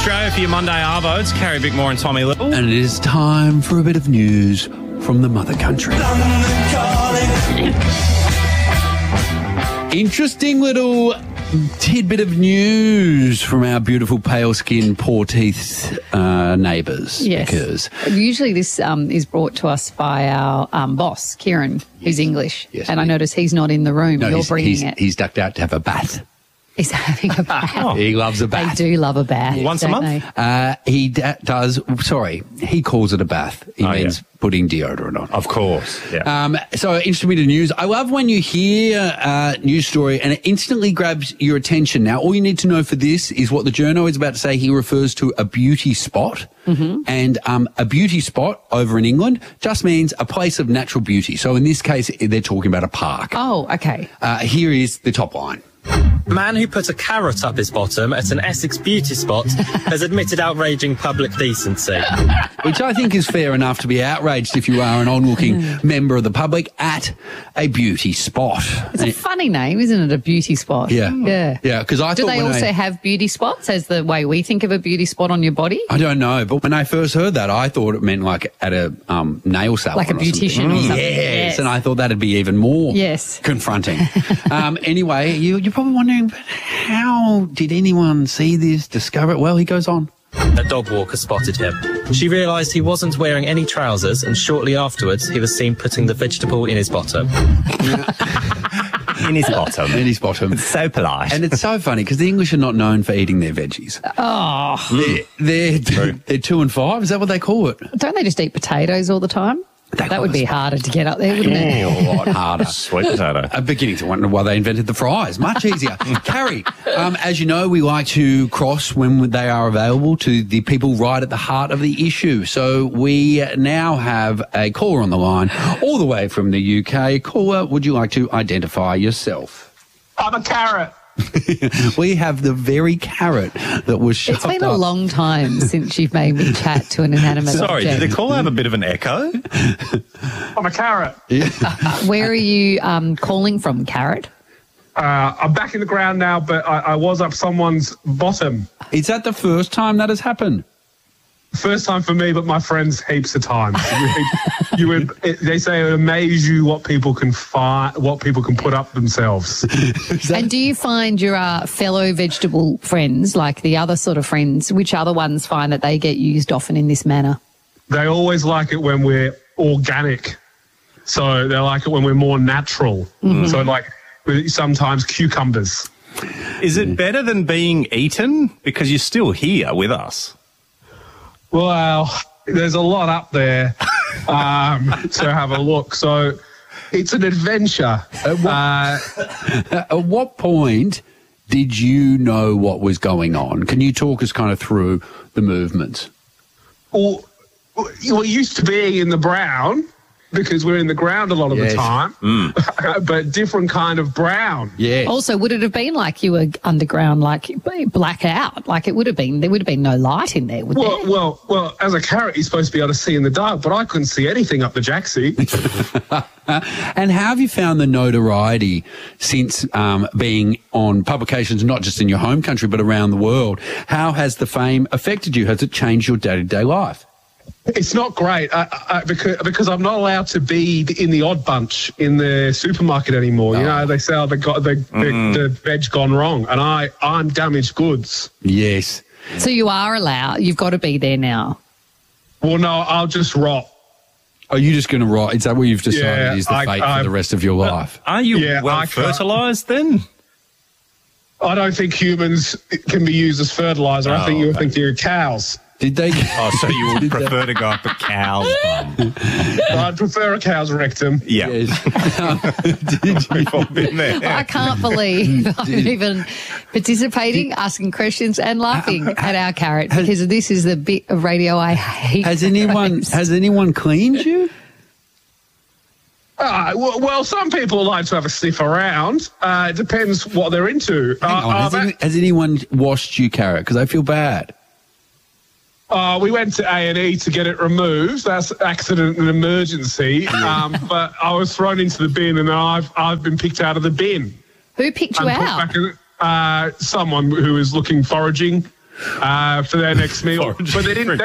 Australia for your Monday Arvo. It's Carrie Bickmore and Tommy Little. And it is time for a bit of news from the mother country. Interesting little tidbit of news from our beautiful pale-skinned, poor-teeth neighbours. Yes. Because usually this is brought to us by our boss, Kieran, who's English. Yes, and I notice he's not in the room. no, You're bringing it. he's ducked out to have a bath. He's having a bath. He loves a They bath. do love a bath. Once a don't month? they? He does. Sorry, he calls it a bath. He means putting deodorant on. Of course. Yeah. So interesting bit of news. I love when you hear a news story and it instantly grabs your attention. Now, all you need to know for this is what the journo is about to say. He refers to a beauty spot. Mm-hmm. And a beauty spot over in England just means a place of natural beauty. So in this case, they're talking about a park. Oh, okay. Here is the top line. Man who put a carrot up his bottom at an Essex beauty spot has admitted outraging public decency. Which I think is fair enough to be outraged if you are an on-looking member of the public at a beauty spot. It's a funny name, isn't it? A beauty spot. Yeah. Yeah. Yeah, because I Do thought they when also have beauty spots as the way we think of a beauty spot on your body? I don't know, but when I first heard that, I thought it meant like at a nail salon. Like a beautician or something. Yes, and I thought that'd be even more confronting. Anyway, you're probably wondering, but how did anyone see this, discover it? Well, he goes on. A dog walker spotted him. She realised he wasn't wearing any trousers, and shortly afterwards he was seen putting the vegetable in his bottom. In his bottom. In his bottom. It's so polite. And it's so funny because the English are not known for eating their veggies. Oh. They're 2 and 5. Is that what they call it? Don't they just eat potatoes all the time? That would be harder to get up there, wouldn't it? A lot harder. Sweet potato. I'm beginning to wonder why they invented the fries. Much easier. Carrie, as you know, we like to cross when they are available to the people right at the heart of the issue. So we now have a caller on the line all the way from the UK. Caller, would you like to identify yourself? I'm a carrot. We have the very carrot that was shoved It's been a long time since you've made me chat to an inanimate Sorry, object. did the caller have a bit of an echo? I'm a carrot. Where are you calling from, Carrot? I'm back in the ground now, but I was up someone's bottom. Is that the first time that has happened? First time for me, but my friends heaps of times. They say it would amaze you what people can find, what people can put up themselves. And do you find your fellow vegetable friends, like the other sort of friends, which other ones find that they get used often in this manner? They always like it when we're organic. So they like it when we're more natural. Mm-hmm. So like sometimes cucumbers. Is it better than being eaten? Because you're still here with us. Well, there's a lot up there to have a look. So it's an adventure. At what point did you know what was going on? Can you talk us kind of through the movements? Well, we're used to being in the brown because we're in the ground a lot of the time, but different kind of brown. Yeah. Also, would it have been like you were underground, like blackout? Like it would have been, there would have been no light in there, would there? Well, as a carrot, you're supposed to be able to see in the dark, but I couldn't see anything up the Jacksie. And how have you found the notoriety since being on publications, not just in your home country, but around the world? How has the fame affected you? Has it changed your day-to-day life? It's not great because I'm not allowed to be in the odd bunch in the supermarket anymore. Oh. You know, they sell the veg gone wrong, and I'm damaged goods. Yes. So you are allowed. You've got to be there now. Well, no, I'll just rot. Are you just going to rot? Is that what you've decided is the fate for the rest of your life? Are you well fertilised then? I don't think humans can be used as fertiliser. I think you would think you're cows. Did they? Oh, so you would prefer to go up a cow's bum? I'd prefer a cow's rectum. Yeah. Yes. We've all been there. I can't believe I'm even participating, asking questions and laughing at our carrot because this is the bit of radio I hate. Has anyone cleaned you? Well, some people like to have a sniff around. It depends what they're into. Has anyone washed you, carrot? Because I feel bad. We went to A&E to get it removed. That's accident and emergency. But I was thrown into the bin, and I've been picked out of the bin. Who picked you out? Someone who was looking foraging. for their next meal. But they didn't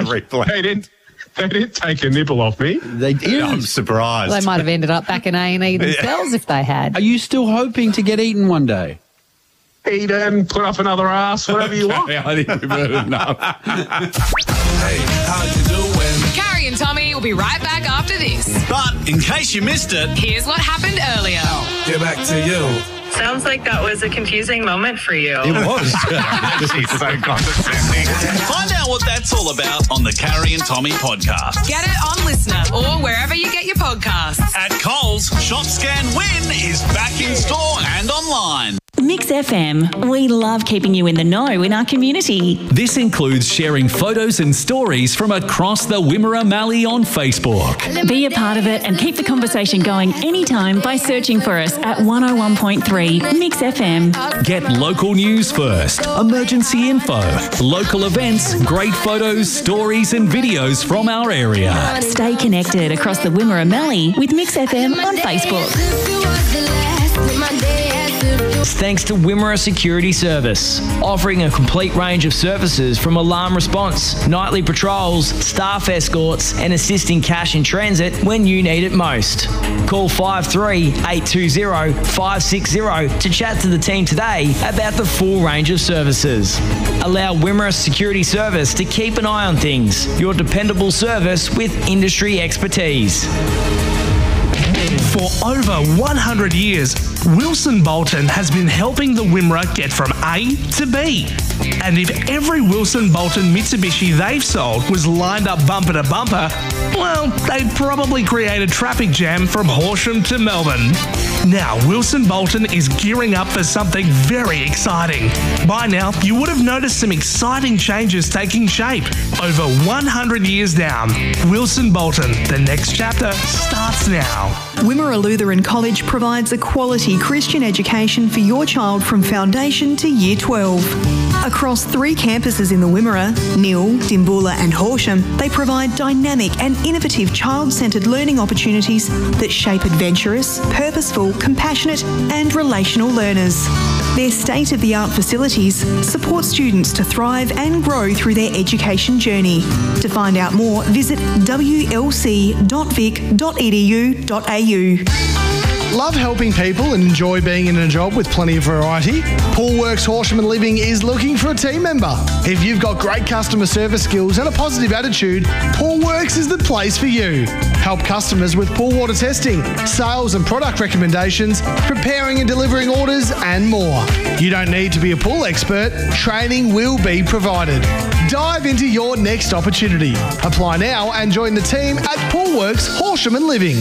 take a nibble off me. They did. I'm surprised. They might have ended up back in A&E themselves if they had. Are you still hoping to get eaten one day? Eat and put up another ass, whatever you want. I think we've heard enough. Hey, how you doing? Carrie and Tommy will be right back after this. But in case you missed it, Here's what happened earlier. Get back to you. Sounds like that was a confusing moment for you. It was. She's so condescending. find out what that's all about on the Carrie and Tommy podcast. Get it on Listener or wherever you get your podcasts. At Coles, Shop Scan Win is back in store and online. Mix FM. We love keeping you in the know in our community. This includes sharing photos and stories from across the Wimmera Mallee on Facebook. Be a part of it and keep the conversation going anytime by searching for us at 101.3 Mix FM. Get local news first, emergency info, local events, great photos, stories and videos from our area. Stay connected across the Wimmera Mallee with Mix FM on Facebook. Thanks to Wimmera Security Service, offering a complete range of services from alarm response, nightly patrols, staff escorts and assisting cash in transit when you need it most. Call 53-820-560 to chat to the team today about the full range of services. Allow Wimmera Security Service to keep an eye on things. Your dependable service with industry expertise. For over 100 years, Wilson Bolton has been helping the Wimmera get from A to B. And if every Wilson Bolton Mitsubishi they've sold was lined up bumper to bumper, well, they'd probably create a traffic jam from Horsham to Melbourne. Now, Wilson Bolton is gearing up for something very exciting. By now, you would have noticed some exciting changes taking shape. Over 100 years down, Wilson Bolton, the next chapter starts now. Wimmera Lutheran College provides a quality Christian education for your child from foundation to year 12. Across 3 campuses in the Wimmera, Neil, Dimboola and Horsham, they provide dynamic and innovative child-centred learning opportunities that shape adventurous, purposeful, compassionate and relational learners. Their state-of-the-art facilities support students to thrive and grow through their education journey. To find out more, visit wlc.vic.edu.au. Love helping people and enjoy being in a job with plenty of variety? Poolworks Horsham and Living is looking for a team member. If you've got great customer service skills and a positive attitude, Poolworks is the place for you. Help customers with pool water testing, sales and product recommendations, preparing and delivering orders and more. You don't need to be a pool expert. Training will be provided. Dive into your next opportunity. Apply now and join the team at Poolworks Horsham and Living.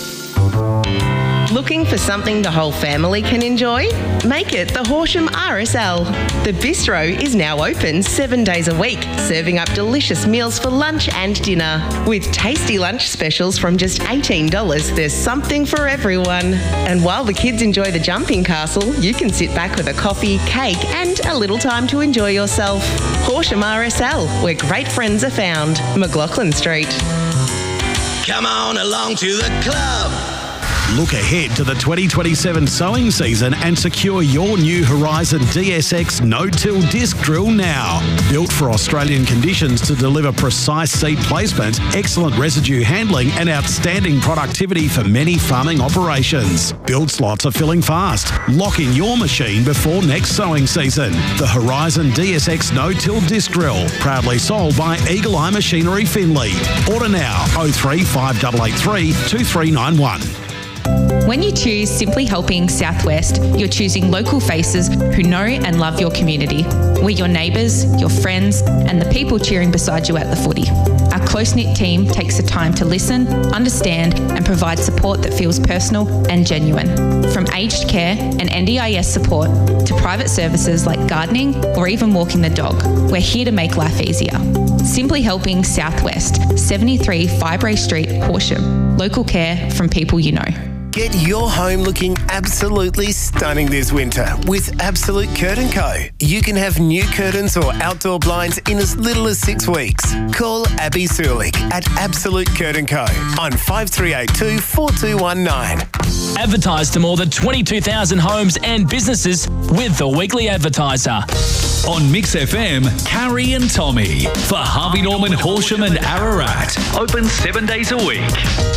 Looking for something the whole family can enjoy? Make it the Horsham RSL. The bistro is now open 7 days a week, serving up delicious meals for lunch and dinner. With tasty lunch specials from just $18, there's something for everyone. And while the kids enjoy the jumping castle, you can sit back with a coffee, cake and a little time to enjoy yourself. Horsham RSL, where great friends are found. McLaughlin Street. Come on along to the club. Look ahead to the 2027 sowing season and secure your new Horizon DSX no-till disc drill now. Built for Australian conditions to deliver precise seed placement, excellent residue handling and outstanding productivity for many farming operations. Build slots are filling fast. Lock in your machine before next sowing season. The Horizon DSX no-till disc drill, proudly sold by Eagle Eye Machinery Finley. Order now 03 5883 2391. When you choose Simply Helping Southwest, you're choosing local faces who know and love your community. We're your neighbours, your friends, and the people cheering beside you at the footy. Our close-knit team takes the time to listen, understand, and provide support that feels personal and genuine. From aged care and NDIS support to private services like gardening or even walking the dog, we're here to make life easier. Simply Helping Southwest, 73 Fibre Street, Horsham. Local care from people you know. Get your home looking absolutely stunning this winter with Absolute Curtain Co. You can have new curtains or outdoor blinds in as little as 6 weeks. Call Abby Sulik at Absolute Curtain Co. on 5382 4219. Advertise to more than 22,000 homes and businesses with The Weekly Advertiser. On Mix FM, Carrie and Tommy for Harvey Norman, Horsham and Ararat. Open 7 days a week.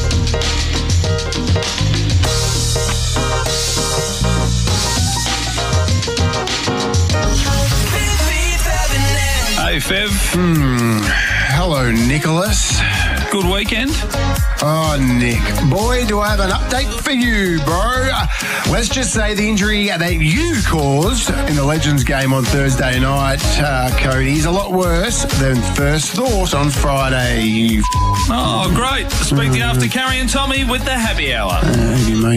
Hey, Fev. Hello, Nicholas. Good weekend? Oh, Nick. Boy, do I have an update for you, bro. Let's just say the injury that you caused in the Legends game on Thursday night, Cody, is a lot worse than first thought on Friday. Oh, great. Speak to you after Carrie and Tommy with the happy hour. You may